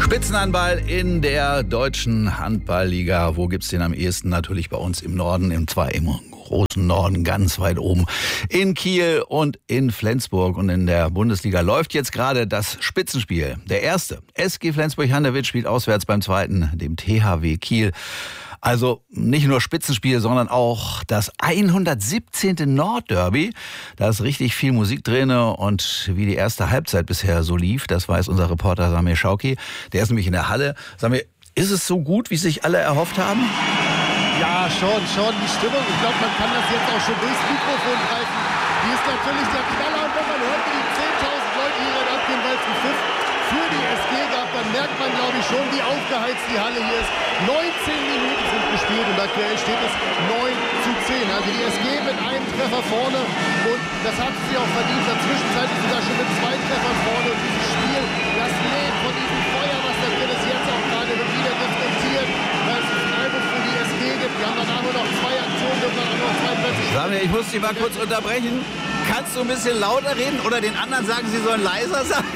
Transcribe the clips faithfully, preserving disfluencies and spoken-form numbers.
Spitzenhandball in der deutschen Handballliga. Wo gibt's den am ehesten? Natürlich bei uns im Norden, im zwar im großen Norden, ganz weit oben. In Kiel und in Flensburg. Und in der Bundesliga läuft jetzt gerade das Spitzenspiel. Der erste, S G Flensburg-Handewitt, spielt auswärts beim zweiten, dem T H W Kiel. Also nicht nur Spitzenspiel, sondern auch das hundertsiebzehnte Nordderby. Da ist richtig viel Musik drin und wie die erste Halbzeit bisher so lief, das weiß unser Reporter Samir Schauki. Der ist nämlich in der Halle. Samir, ist es so gut, wie sich alle erhofft haben? Ja, schon, schon. Die Stimmung, ich glaube, man kann das jetzt auch schon durchs Mikrofon greifen. Die ist natürlich der Knaller und wenn man hört, wie die zehntausend Leute hier dann abgehen, weil es einen Pfiff für die S G gab, dann merkt man, glaube ich, schon, wie aufgeheizt die Halle hier ist. neunzehn Minuten sind gespielt und aktuell steht es neun zu zehn. Also die S G mit einem Treffer vorne und das hat sie auch verdient. Dazwischen ist sogar schon mit zwei Treffern vorne und dieses Spiel, das lebt von diesem Feuer, was da drin ist, jetzt auch gerade wird wieder diskutiert, weil es einen Freiburg für die S G gibt. Wir haben danach nur noch zwei Aktionen, dürfen dann auch noch zwei Plätze. Samir, ich muss dich mal kurz unterbrechen. Kannst du ein bisschen lauter reden oder den anderen sagen, sie sollen leiser sein?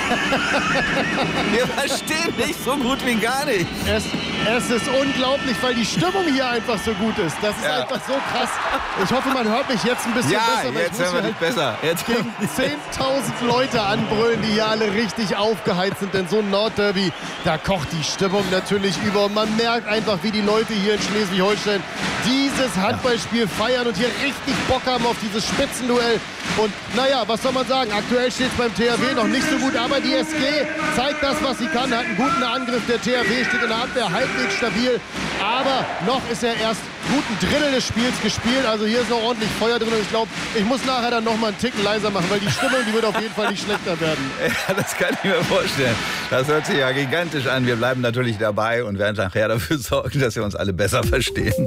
Wir verstehen dich so gut wie gar nicht. Es, es ist unglaublich, weil die Stimmung hier einfach so gut ist. Das ist Ja. einfach so krass. Ich hoffe, man hört mich jetzt ein bisschen Ja, besser. weil jetzt ich muss hören wir hier dich besser. Jetzt gegen zehntausend Leute anbrüllen, die hier alle richtig aufgeheizt sind. Denn so ein Nordderby, da kocht die Stimmung natürlich über. Und man merkt einfach, wie die Leute hier in Schleswig-Holstein dieses Handballspiel feiern und hier richtig Bock haben auf dieses Spitzenduell. Und naja, was soll man sagen? Aktuell steht es beim T H W noch nicht so gut, aber die S G zeigt das, was sie kann, hat einen guten Angriff. Der T H W steht in der Abwehr halbwegs stabil, aber noch ist er erst guten Drittel des Spiels gespielt. Also hier ist noch ordentlich Feuer drin und ich glaube, ich muss nachher dann noch mal einen Ticken leiser machen, weil die Stimmung, die wird auf jeden Fall nicht schlechter werden. Ja, das kann ich mir vorstellen. Das hört sich ja gigantisch an. Wir bleiben natürlich dabei und werden nachher dafür sorgen, dass wir uns alle besser verstehen.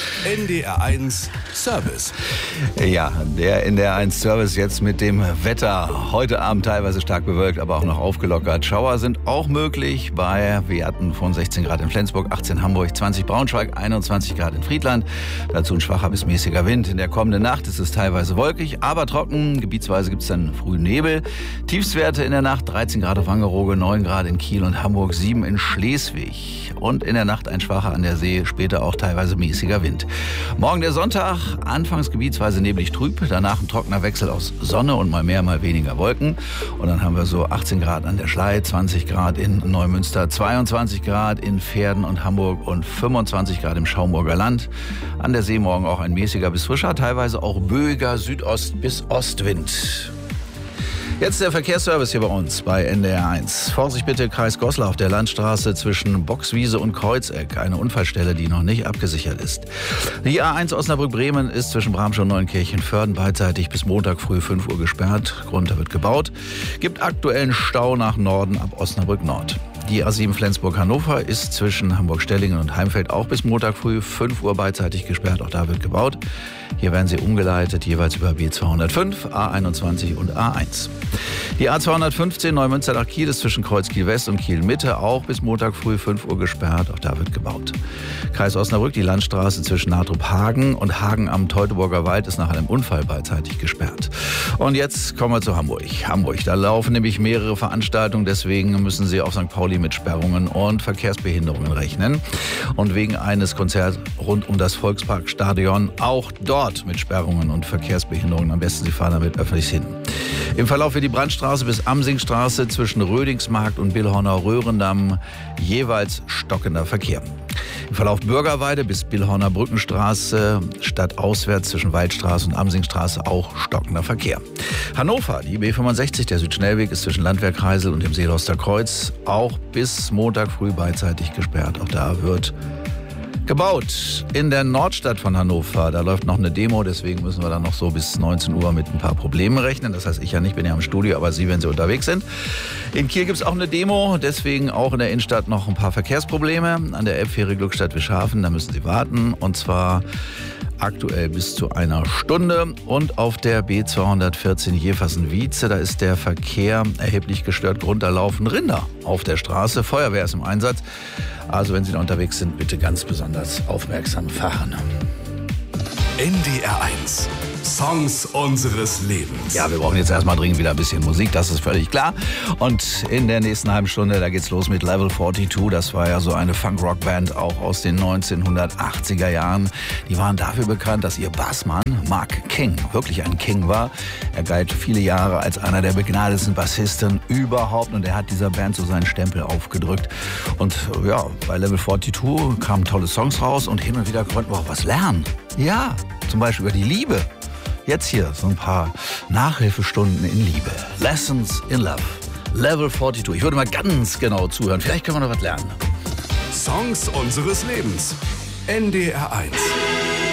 N D R eins Service. Ja, der N D R eins Service jetzt mit dem Wetter. Heute Abend teilweise stark bewölkt, aber auch noch aufgelockert. Schauer sind auch möglich bei Werten von sechzehn Grad in Flensburg, achtzehn Hamburg, zwanzig Braunschweig, einundzwanzig Grad in Friedland. Dazu ein schwacher bis mäßiger Wind. In der kommenden Nacht ist es teilweise wolkig, aber trocken. Gebietsweise gibt es dann frühen Nebel. Tiefstwerte in der Nacht dreizehn Grad auf Wangerooge, neun Grad in Kiel und Hamburg, sieben in Schleswig. Und in der Nacht ein schwacher an der See, später auch teilweise mäßiger Wind. Morgen der Sonntag, anfangs gebietsweise neblig trüb, danach ein trockener Wechsel aus Sonne und mal mehr, mal weniger Wolken. Und dann haben wir so achtzehn Grad an der Schlei, zwanzig Grad in Neumünster, zweiundzwanzig Grad in Verden und Hamburg und fünfundzwanzig Grad im Schaumburger Land. An der See morgen auch ein mäßiger bis frischer, teilweise auch böiger Südost- bis Ostwind. Jetzt der Verkehrsservice hier bei uns bei N D R eins. Vorsicht bitte, Kreis Goslar auf der Landstraße zwischen Boxwiese und Kreuzeck. Eine Unfallstelle, die noch nicht abgesichert ist. Die A eins Osnabrück-Bremen ist zwischen Bramsch und Neunkirchen-Förden beidseitig bis Montag früh fünf Uhr gesperrt. Grund, da wird gebaut. Gibt aktuellen Stau nach Norden ab Osnabrück Nord. Die A sieben Flensburg-Hannover ist zwischen Hamburg-Stellingen und Heimfeld auch bis Montag früh fünf Uhr beidseitig gesperrt. Auch da wird gebaut. Hier werden sie umgeleitet, jeweils über B zweihundertfünf, A einundzwanzig und A eins. Die A zweihundertfünfzehn Neumünster nach Kiel ist zwischen Kreuz Kiel West und Kiel Mitte auch bis Montag früh fünf Uhr gesperrt. Auch da wird gebaut. Kreis Osnabrück, die Landstraße zwischen Nahtrup-Hagen und Hagen am Teutoburger Wald ist nach einem Unfall beidseitig gesperrt. Und jetzt kommen wir zu Hamburg. Hamburg, da laufen nämlich mehrere Veranstaltungen, deswegen müssen Sie auf Sankt Pauli mit Sperrungen und Verkehrsbehinderungen rechnen. Und wegen eines Konzerts rund um das Volksparkstadion auch dort mit Sperrungen und Verkehrsbehinderungen. Am besten Sie fahren damit öffentlich hin. Im Verlauf wird die Brandstraße bis Amsingstraße zwischen Rödingsmarkt und Billhorner Röhrendamm jeweils stockender Verkehr. Im Verlauf Bürgerweide bis Billhorner Brückenstraße stadtauswärts zwischen Waldstraße und Amsingstraße auch stockender Verkehr. Hannover, die B fünfundsechzig, der Südschnellweg ist zwischen Landwehrkreisel und dem Seeloster Kreuz auch bis Montag früh beidseitig gesperrt. Auch da wird gebaut. In der Nordstadt von Hannover, da läuft noch eine Demo, deswegen müssen wir dann noch so bis neunzehn Uhr mit ein paar Problemen rechnen. Das heißt, ich ja nicht, bin ja im Studio, aber Sie, wenn Sie unterwegs sind. In Kiel gibt es auch eine Demo, deswegen auch in der Innenstadt noch ein paar Verkehrsprobleme. An der Elbfähre Glückstadt Wischhafen, da müssen Sie warten und zwar aktuell bis zu einer Stunde. Und auf der B zweihundertvierzehn Jeversen-Wietze, da ist der Verkehr erheblich gestört. Grund, da laufen Rinder auf der Straße. Feuerwehr ist im Einsatz. Also wenn Sie da unterwegs sind, bitte ganz besonders aufmerksam fahren. N D R eins Songs unseres Lebens. Ja, wir brauchen jetzt erstmal dringend wieder ein bisschen Musik, das ist völlig klar. Und in der nächsten halben Stunde, da geht's los mit Level zweiundvierzig. Das war ja so eine Funk-Rock-Band auch aus den neunzehnhundertachtziger Jahren. Die waren dafür bekannt, dass ihr Bassmann Mark King wirklich ein King war. Er galt viele Jahre als einer der begnadetsten Bassisten überhaupt und er hat dieser Band so seinen Stempel aufgedrückt. Und ja, bei Level zweiundvierzig kamen tolle Songs raus und hin und wieder konnten wir auch was lernen. Ja, zum Beispiel über die Liebe. Jetzt hier so ein paar Nachhilfestunden in Liebe. Lessons in Love. Level zweiundvierzig. Ich würde mal ganz genau zuhören. Vielleicht können wir noch was lernen. Songs unseres Lebens. N D R eins.